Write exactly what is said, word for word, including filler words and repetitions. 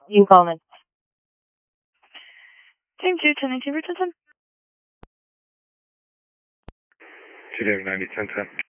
You can call in. Team two, ten nineteen Richardson. two David ninety, ten ten.